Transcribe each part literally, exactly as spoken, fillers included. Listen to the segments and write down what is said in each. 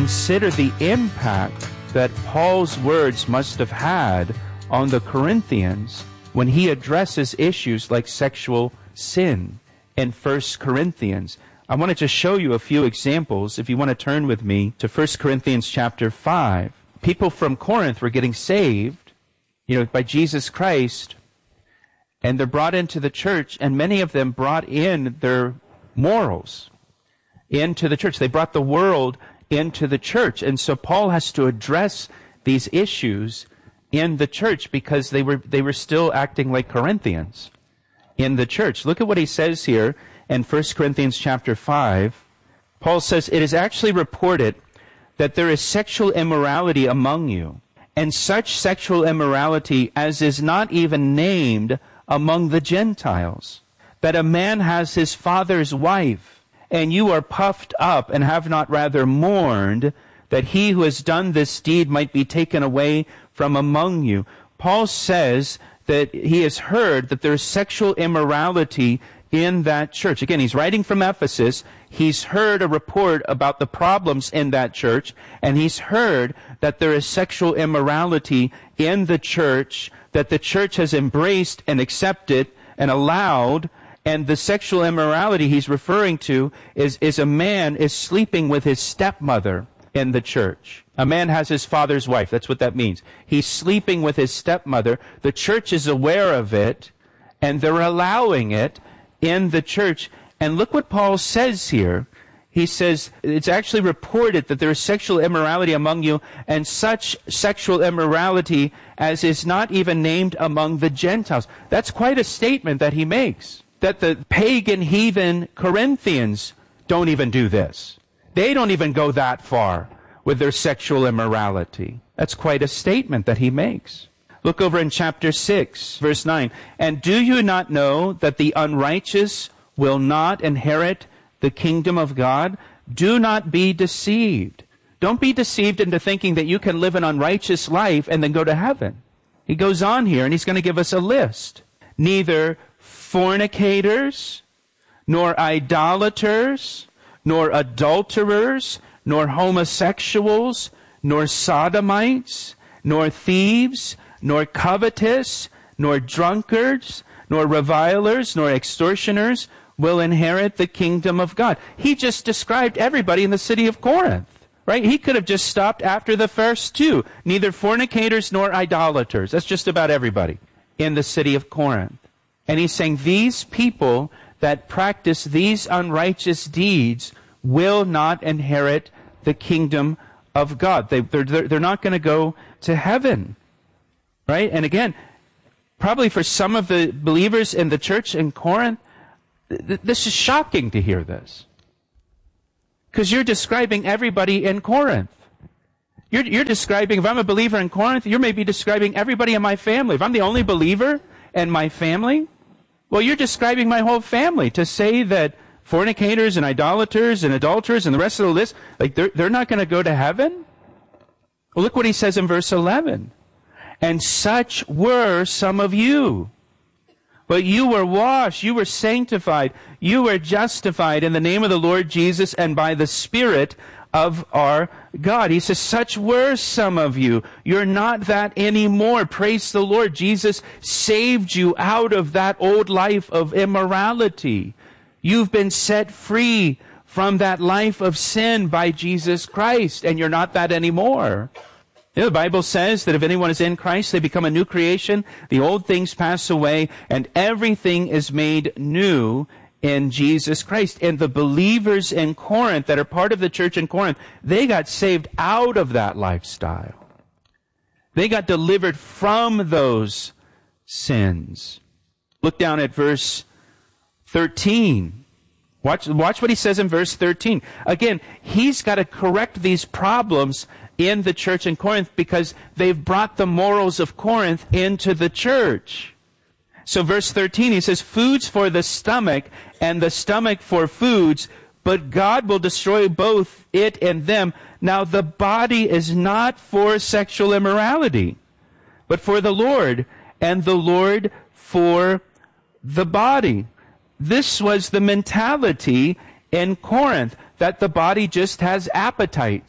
consider the impact that Paul's words must have had on the Corinthians when he addresses issues like sexual sin in First Corinthians. I want to just show you a few examples. If you want to turn with me to First Corinthians chapter five. People from Corinth were getting saved, you know, by Jesus Christ, and they're brought into the church, and many of them brought in their morals into the church. They brought the world into the church. And so Paul has to address these issues in the church because they were they were still acting like Corinthians in the church. Look at what he says here in First Corinthians chapter five. Paul says, "It is actually reported that there is sexual immorality among you, and such sexual immorality as is not even named among the Gentiles, that a man has his father's wife, and you are puffed up and have not rather mourned that he who has done this deed might be taken away from among you." Paul says that he has heard that there is sexual immorality in that church. Again, he's writing from Ephesus. He's heard a report about the problems in that church, and he's heard that there is sexual immorality in the church, that the church has embraced and accepted and allowed. And the sexual immorality he's referring to is, is a man is sleeping with his stepmother in the church. A man has his father's wife. That's what that means. He's sleeping with his stepmother. The church is aware of it, and they're allowing it in the church. And look what Paul says here. He says, it's actually reported that there is sexual immorality among you, and such sexual immorality as is not even named among the Gentiles. That's quite a statement that he makes, that the pagan heathen Corinthians don't even do this. They don't even go that far with their sexual immorality. That's quite a statement that he makes. Look over in chapter six, verse nine. "And do you not know that the unrighteous will not inherit the kingdom of God? Do not be deceived." Don't be deceived into thinking that you can live an unrighteous life and then go to heaven. He goes on here and he's going to give us a list. "Neither fornicators, nor idolaters, nor adulterers, nor homosexuals, nor sodomites, nor thieves, nor covetous, nor drunkards, nor revilers, nor extortioners will inherit the kingdom of God." He just described everybody in the city of Corinth, right? He could have just stopped after the first two. Neither fornicators nor idolaters. That's just about everybody in the city of Corinth. And he's saying these people that practice these unrighteous deeds will not inherit the kingdom of God. They, they're, they're not going to go to heaven. Right? And again, probably for some of the believers in the church in Corinth, th- this is shocking to hear this. Because you're describing everybody in Corinth. You're, you're describing, if I'm a believer in Corinth, you're maybe describing everybody in my family. If I'm the only believer in my family, well, you're describing my whole family. To say that fornicators and idolaters and adulterers and the rest of the list, like they're, they're not going to go to heaven? Well, look what he says in verse eleven. "And such were some of you. But you were washed, you were sanctified, you were justified in the name of the Lord Jesus and by the Spirit of our God." He says, such were some of you. You're not that anymore. Praise the Lord. Jesus saved you out of that old life of immorality. You've been set free from that life of sin by Jesus Christ, and you're not that anymore. You know, the Bible says that if anyone is in Christ, they become a new creation. The old things pass away, and everything is made new in Jesus Christ. And the believers in Corinth that are part of the church in Corinth, they got saved out of that lifestyle. They got delivered from those sins. Look down at verse thirteen. Watch, watch what he says in verse thirteen. Again, he's got to correct these problems in the church in Corinth because they've brought the morals of Corinth into the church. So verse thirteen, he says, "Foods for the stomach and the stomach for foods, but God will destroy both it and them. Now the body is not for sexual immorality, but for the Lord, and the Lord for the body." This was the mentality in Corinth, that the body just has appetites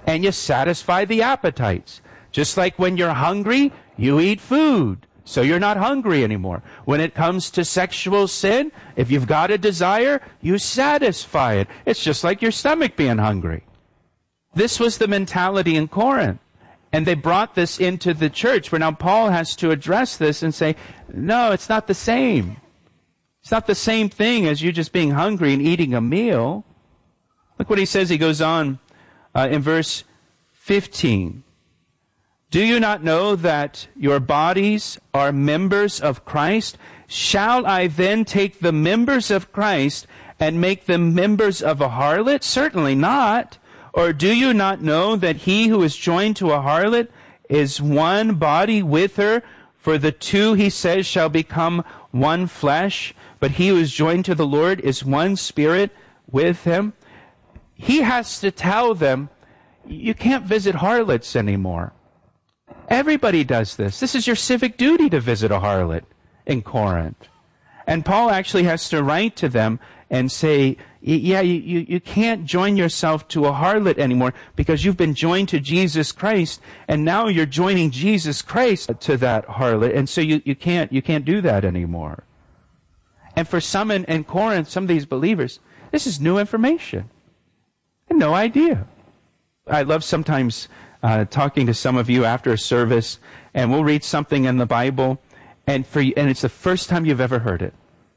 and you satisfy the appetites. Just like when you're hungry, you eat food, so you're not hungry anymore. When it comes to sexual sin, if you've got a desire, you satisfy it. It's just like your stomach being hungry. This was the mentality in Corinth. And they brought this into the church, where now Paul has to address this and say, no, it's not the same. It's not the same thing as you just being hungry and eating a meal. Look what he says. He goes on uh, in verse fifteen. Do you not know that your bodies are members of Christ? Shall I then take the members of Christ and make them members of a harlot? Certainly not. Or do you not know that he who is joined to a harlot is one body with her? For the two, he says, shall become one flesh. But he who is joined to the Lord is one spirit with him. He has to tell them, you can't visit harlots anymore. Everybody does this. This is your civic duty to visit a harlot in Corinth. And Paul actually has to write to them and say, yeah, you, you, you can't join yourself to a harlot anymore because you've been joined to Jesus Christ, and now you're joining Jesus Christ to that harlot, and so you, you can't you can't do that anymore. And for some in, in Corinth, some of these believers, this is new information. I had no idea. I love sometimes uh, talking to some of you after a service, and we'll read something in the Bible, and for you, and it's the first time you've ever heard it.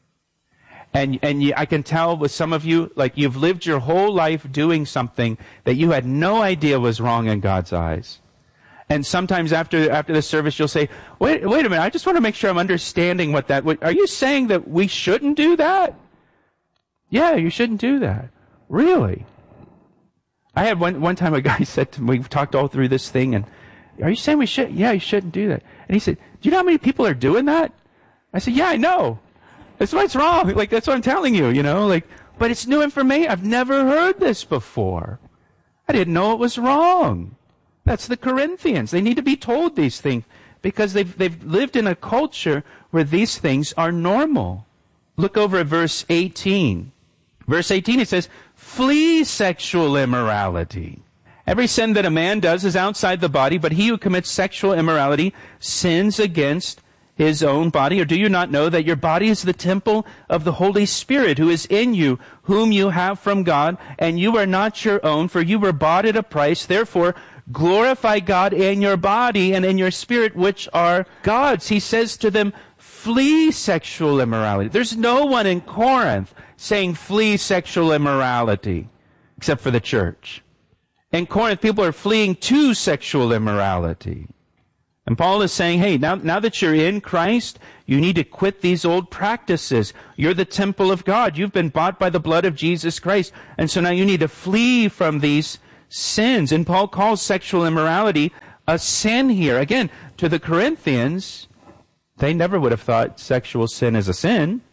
And and you, I can tell with some of you, like you've lived your whole life doing something that you had no idea was wrong in God's eyes. And sometimes after after the service, you'll say, wait, wait a minute, I just want to make sure I'm understanding what that, what, are you saying that we shouldn't do that? Yeah, you shouldn't do that. Really? I had one, one time a guy said to me, we've talked all through this thing, and are you saying we should? Yeah, you shouldn't do that. And he said, do you know how many people are doing that? I said, yeah, I know. That's what's wrong. Like, that's what I'm telling you, you know, like, but it's new information. I've never heard this before. I didn't know it was wrong. That's the Corinthians. They need to be told these things because they've, they've lived in a culture where these things are normal. Look over at verse eighteen. Verse eighteen, it says, flee sexual immorality. Every sin that a man does is outside the body, but he who commits sexual immorality sins against his own body. Or do you not know that your body is the temple of the Holy Spirit who is in you, whom you have from God, and you are not your own, for you were bought at a price. Therefore, glorify God in your body and in your spirit, which are God's. He says to them, flee sexual immorality. There's no one in Corinth saying flee sexual immorality, except for the church. In Corinth, people are fleeing to sexual immorality. And Paul is saying, hey, now, now that you're in Christ, you need to quit these old practices. You're the temple of God. You've been bought by the blood of Jesus Christ. And so now you need to flee from these sins. And Paul calls sexual immorality a sin here. Again, to the Corinthians, they never would have thought sexual sin is a sin.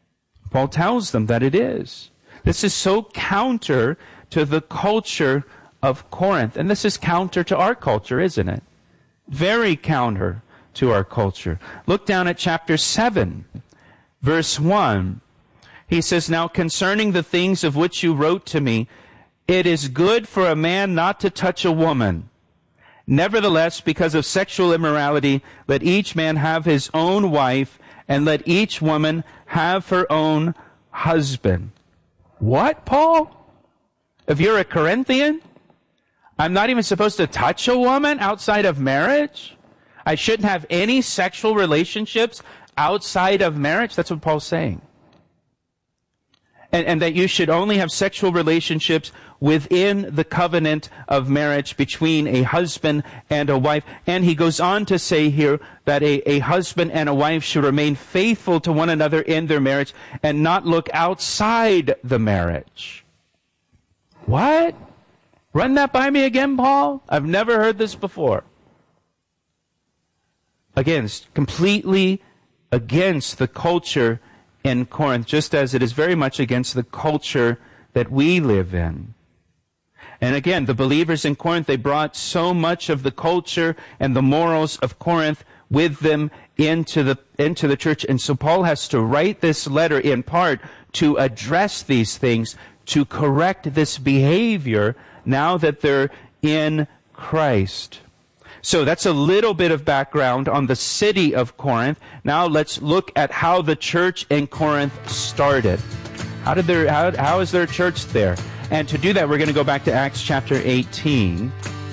Paul tells them that it is. This is so counter to the culture of Corinth. And this is counter to our culture, isn't it? Very counter to our culture. Look down at chapter seven, verse one. He says, now concerning the things of which you wrote to me, it is good for a man not to touch a woman. Nevertheless, because of sexual immorality, let each man have his own wife, and let each woman have her own husband. What, Paul? If you're a Corinthian, I'm not even supposed to touch a woman outside of marriage? I shouldn't have any sexual relationships outside of marriage? That's what Paul's saying. And, and that you should only have sexual relationships within the covenant of marriage between a husband and a wife. And he goes on to say here that a, a husband and a wife should remain faithful to one another in their marriage and not look outside the marriage. What? Run that by me again, Paul? I've never heard this before. Again, it's completely against the culture in Corinth, just as it is very much against the culture that we live in. And again, the believers in Corinth, they brought so much of the culture and the morals of Corinth with them into the into the church. And so Paul has to write this letter in part to address these things, to correct this behavior now that they're in Christ. So that's a little bit of background on the city of Corinth. Now let's look at how the church in Corinth started. How did there, how, how is there a church there? And to do that, we're going to go back to Acts chapter eighteen.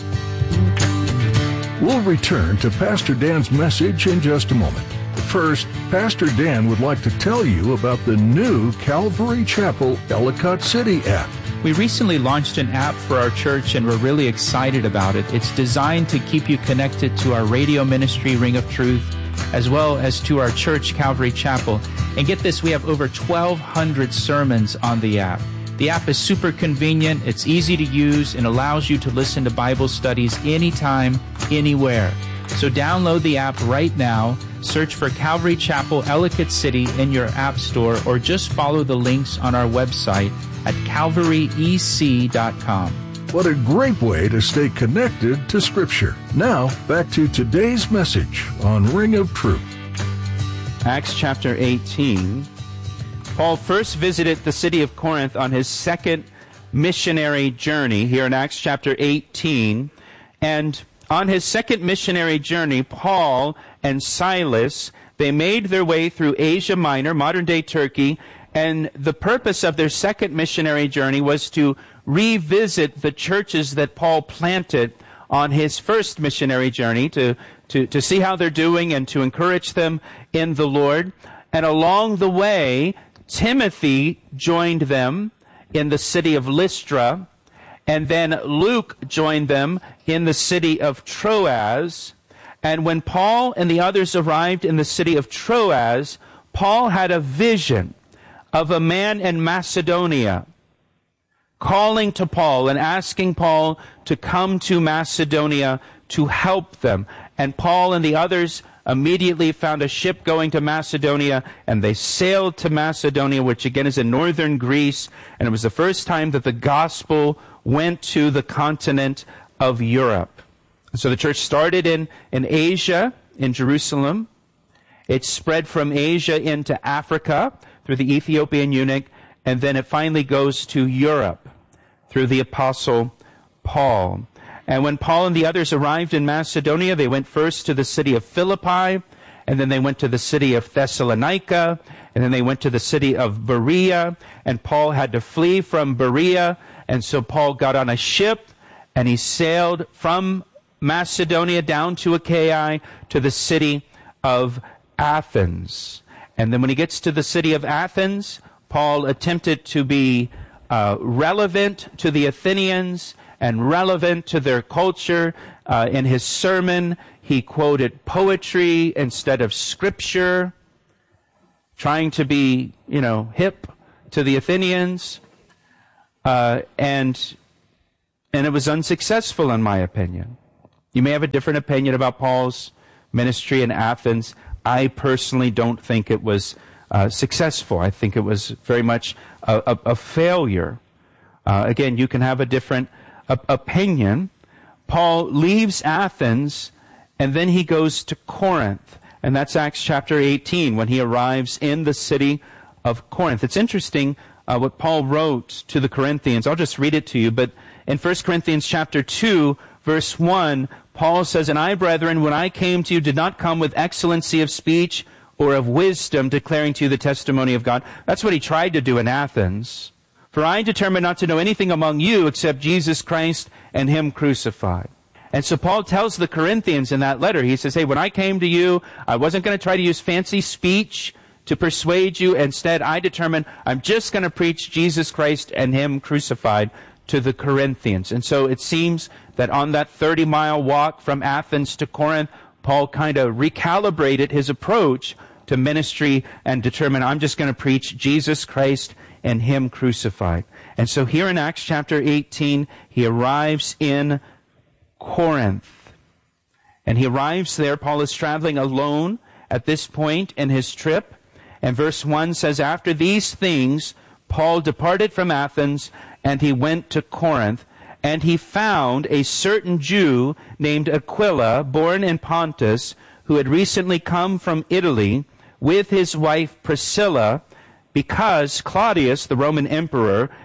We'll return to Pastor Dan's message in just a moment. First, Pastor Dan would like to tell you about the new Calvary Chapel Ellicott City app. We recently launched an app for our church, and we're really excited about it. It's designed to keep you connected to our radio ministry, Ring of Truth, as well as to our church, Calvary Chapel. And get this, we have over twelve hundred sermons on the app. The app is super convenient, it's easy to use, and allows you to listen to Bible studies anytime, anywhere. So download the app right now, search for Calvary Chapel Ellicott City in your app store, or just follow the links on our website at calvary e c dot com. What a great way to stay connected to Scripture. Now, back to today's message on Ring of Truth. Acts chapter eighteen. Paul first visited the city of Corinth on his second missionary journey here in Acts chapter eighteen. And on his second missionary journey, Paul and Silas, they made their way through Asia Minor, modern-day Turkey, and the purpose of their second missionary journey was to revisit the churches that Paul planted on his first missionary journey, to, to, to see how they're doing and to encourage them in the Lord. And along the way, Timothy joined them in the city of Lystra, and then Luke joined them in the city of Troas. And when Paul and the others arrived in the city of Troas, Paul had a vision of a man in Macedonia calling to Paul and asking Paul to come to Macedonia to help them. And Paul and the others immediately found a ship going to Macedonia, and they sailed to Macedonia, which again is in northern Greece, and it was the first time that the gospel went to the continent of Europe. So the church started in, in Asia, in Jerusalem. It spread from Asia into Africa through the Ethiopian eunuch, and then it finally goes to Europe through the apostle Paul. And when Paul and the others arrived in Macedonia, they went first to the city of Philippi, and then they went to the city of Thessalonica, and then they went to the city of Berea, and Paul had to flee from Berea, and so Paul got on a ship, and he sailed from Macedonia down to Achaia to the city of Athens. And then when he gets to the city of Athens, Paul attempted to be uh, relevant to the Athenians and relevant to their culture. Uh, in his sermon, he quoted poetry instead of scripture, trying to be, you know, hip to the Athenians. Uh, and and it was unsuccessful, in my opinion. You may have a different opinion about Paul's ministry in Athens. I personally don't think it was uh, successful. I think it was very much a, a, a failure. Uh, again, you can have a different a, opinion. Paul leaves Athens, and then he goes to Corinth. And that's Acts chapter eighteen, when he arrives in the city of Corinth. It's interesting uh, what Paul wrote to the Corinthians. I'll just read it to you. But in First Corinthians chapter two, verse one, Paul says, "And I, brethren, when I came to you, did not come with excellency of speech or of wisdom, declaring to you the testimony of God." That's what he tried to do in Athens. "For I determined not to know anything among you except Jesus Christ and Him crucified." And so Paul tells the Corinthians in that letter, he says, hey, when I came to you, I wasn't going to try to use fancy speech to persuade you. Instead, I determined I'm just going to preach Jesus Christ and Him crucified to the Corinthians. And so it seems that on that thirty-mile walk from Athens to Corinth, Paul kind of recalibrated his approach to ministry and determined, I'm just going to preach Jesus Christ and Him crucified. And so here in Acts chapter eighteen, he arrives in Corinth. And he arrives there. Paul is traveling alone at this point in his trip. And verse one says, after these things, Paul departed from Athens, and he went to Corinth. And he found a certain Jew named Aquila, born in Pontus, who had recently come from Italy with his wife Priscilla, because Claudius, the Roman emperor,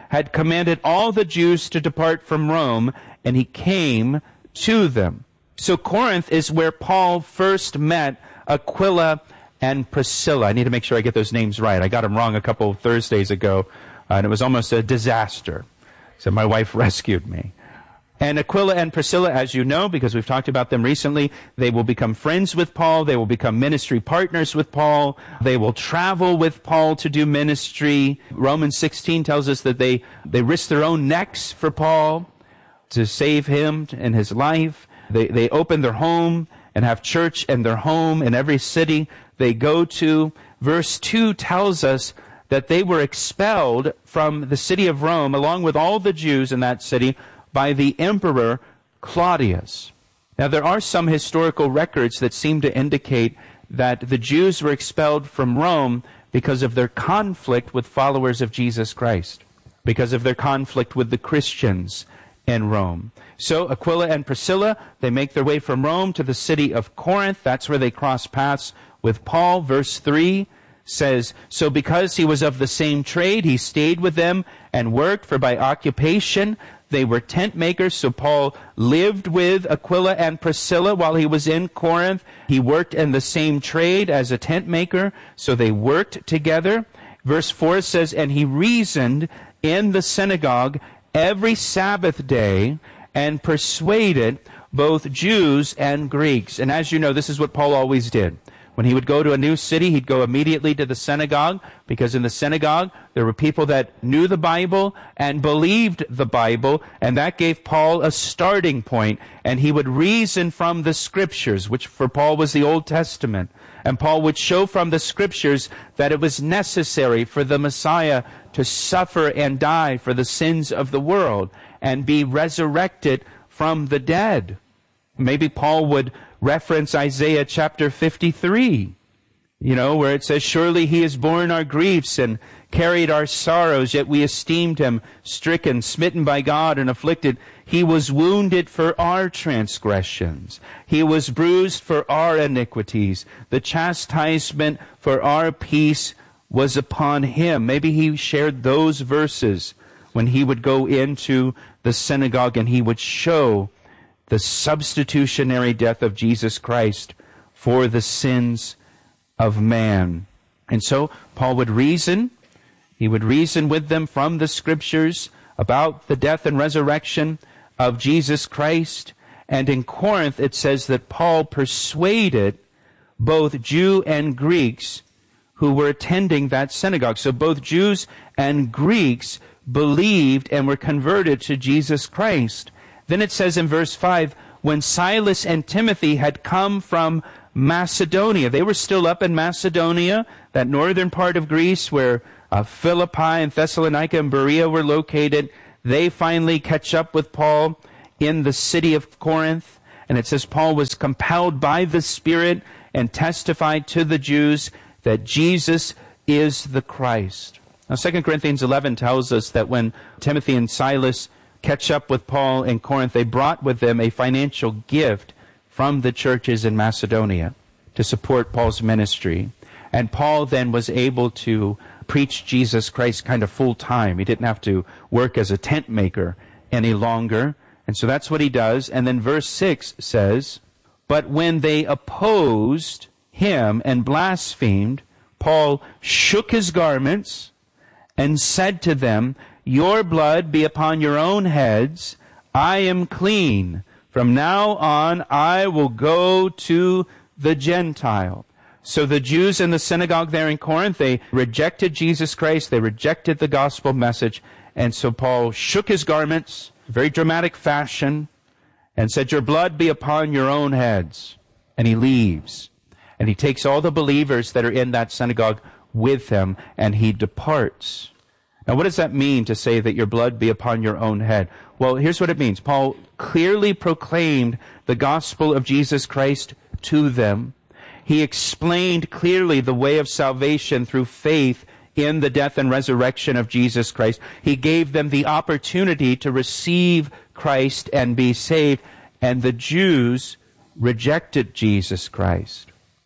had commanded all the Jews to depart from Rome, and he came to them. So Corinth is where Paul first met Aquila and Priscilla. I need to make sure I get those names right. I got them wrong a couple of Thursdays ago, uh, and it was almost a disaster. So my wife rescued me. And Aquila and Priscilla, as you know, because we've talked about them recently, they will become friends with Paul. They will become ministry partners with Paul. They will travel with Paul to do ministry. Romans sixteen tells us that they, they risk their own necks for Paul to save him and his life. They, they open their home and have church in their home in every city they go to. Verse two tells us that they were expelled from the city of Rome, along with all the Jews in that city, by the emperor Claudius. Now, there are some historical records that seem to indicate that the Jews were expelled from Rome because of their conflict with followers of Jesus Christ, because of their conflict with the Christians in Rome. So Aquila and Priscilla, they make their way from Rome to the city of Corinth. That's where they cross paths with Paul. Verse three says, so because he was of the same trade, he stayed with them and worked, for by occupation they were tent makers. So Paul lived with Aquila and Priscilla while he was in Corinth. He worked in the same trade as a tent maker, so they worked together. Verse four says, and he reasoned in the synagogue every Sabbath day and persuaded both Jews and Greeks. And as you know, this is what Paul always did. When he would go to a new city, he'd go immediately to the synagogue, because in the synagogue there were people that knew the Bible and believed the Bible, and that gave Paul a starting point. And he would reason from the Scriptures, which for Paul was the Old Testament. And Paul would show from the Scriptures that it was necessary for the Messiah to suffer and die for the sins of the world and be resurrected from the dead. Maybe Paul would reference Isaiah chapter fifty-three, you know, where it says, surely he has borne our griefs and carried our sorrows, yet we esteemed him stricken, smitten by God, and afflicted. He was wounded for our transgressions. He was bruised for our iniquities. The chastisement for our peace was upon him. Maybe he shared those verses when he would go into the synagogue and he would show the substitutionary death of Jesus Christ for the sins of man. And so Paul would reason, he would reason with them from the Scriptures about the death and resurrection of Jesus Christ. And in Corinth it says that Paul persuaded both Jew and Greeks who were attending that synagogue. So both Jews and Greeks believed and were converted to Jesus Christ. Then it says in verse five, when Silas and Timothy had come from Macedonia, they were still up in Macedonia, that northern part of Greece where uh, Philippi and Thessalonica and Berea were located. They finally catch up with Paul in the city of Corinth. And it says Paul was compelled by the Spirit and testified to the Jews that Jesus is the Christ. Now, Second Corinthians eleven tells us that when Timothy and Silas catch up with Paul in Corinth, they brought with them a financial gift from the churches in Macedonia to support Paul's ministry. And Paul then was able to preach Jesus Christ kind of full time. He didn't have to work as a tent maker any longer. And so that's what he does. And then verse six says, but when they opposed him and blasphemed, Paul shook his garments and said to them, your blood be upon your own heads. I am clean. From now on, I will go to the Gentile. So the Jews in the synagogue there in Corinth, they rejected Jesus Christ. They rejected the gospel message. And so Paul shook his garments, very dramatic fashion, and said, your blood be upon your own heads. And he leaves. And he takes all the believers that are in that synagogue with him, and he departs. Now, what does that mean to say that your blood be upon your own head? Well, here's what it means. Paul clearly proclaimed the gospel of Jesus Christ to them. He explained clearly the way of salvation through faith in the death and resurrection of Jesus Christ. He gave them the opportunity to receive Christ and be saved. And the Jews rejected Jesus Christ.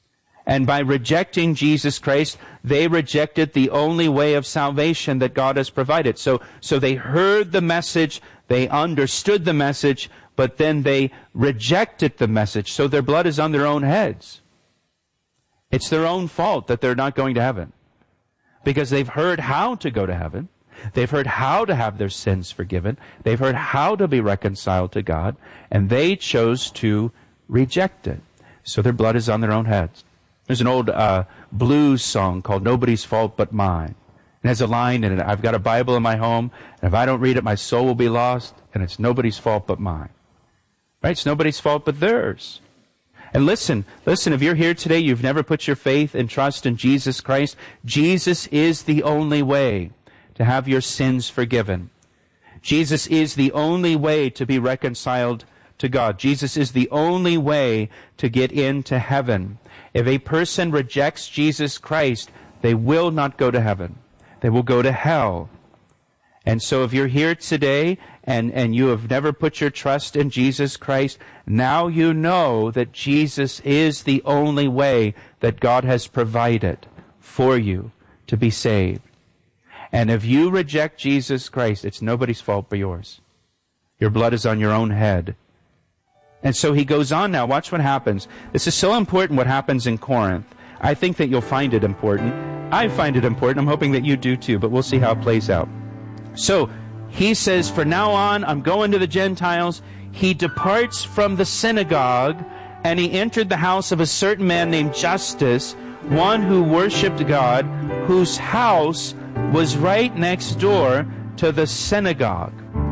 And by rejecting Jesus Christ, they rejected the only way of salvation that God has provided. So, so they heard the message, they understood the message, but then they rejected the message. So their blood is on their own heads. It's their own fault that they're not going to heaven. Because they've heard how to go to heaven. They've heard how to have their sins forgiven. They've heard how to be reconciled to God. And they chose to reject it. So their blood is on their own heads. There's an old uh, blues song called Nobody's Fault But Mine. It has a line in it, I've got a Bible in my home, and if I don't read it, my soul will be lost, and it's nobody's fault but mine. Right? It's nobody's fault but theirs. And listen, listen, if you're here today, you've never put your faith and trust in Jesus Christ, Jesus is the only way to have your sins forgiven. Jesus is the only way to be reconciled to God. Jesus is the only way to get into heaven. If a person rejects Jesus Christ, they will not go to heaven. They will go to hell. And so if you're here today and, and you have never put your trust in Jesus Christ, now you know that Jesus is the only way that God has provided for you to be saved. And if you reject Jesus Christ, it's nobody's fault but yours. Your blood is on your own head. And so he goes on now. Watch what happens. This is so important what happens in Corinth. I think that you'll find it important. I find it important. I'm hoping that you do too, but we'll see how it plays out. So he says, for now on, I'm going to the Gentiles. He departs from the synagogue, and he entered the house of a certain man named Justus, one who worshipped God, whose house was right next door to the synagogue.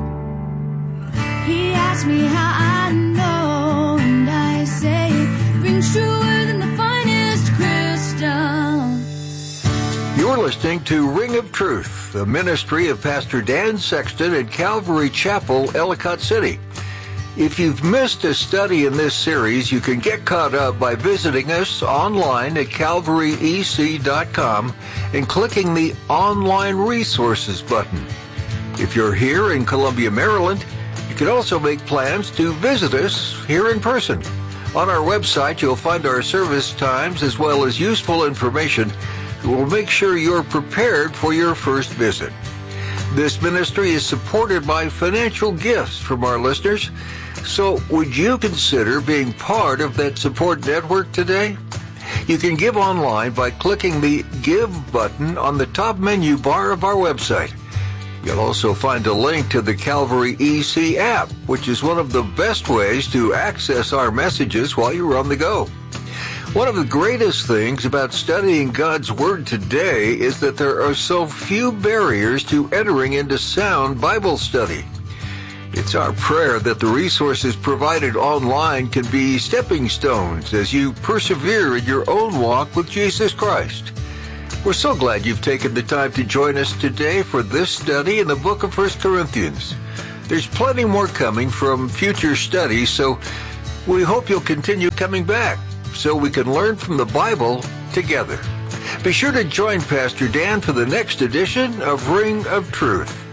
He asked me how I know, and I say it rings truer than the finest crystal. You're listening to Ring of Truth, the ministry of Pastor Dan Sexton at Calvary Chapel, Ellicott City. If you've missed a study in this series, you can get caught up by visiting us online at calvary e c dot com and clicking the Online Resources button. If you're here in Columbia, Maryland, you can also make plans to visit us here in person. On our website, you'll find our service times as well as useful information that will make sure you're prepared for your first visit. This ministry is supported by financial gifts from our listeners. So would you consider being part of that support network today? You can give online by clicking the Give button on the top menu bar of our website. You'll also find a link to the Calvary E C app, which is one of the best ways to access our messages while you're on the go. One of the greatest things about studying God's Word today is that there are so few barriers to entering into sound Bible study. It's our prayer that the resources provided online can be stepping stones as you persevere in your own walk with Jesus Christ. We're so glad you've taken the time to join us today for this study in the book of First Corinthians. There's plenty more coming from future studies, so we hope you'll continue coming back so we can learn from the Bible together. Be sure to join Pastor Dan for the next edition of Ring of Truth.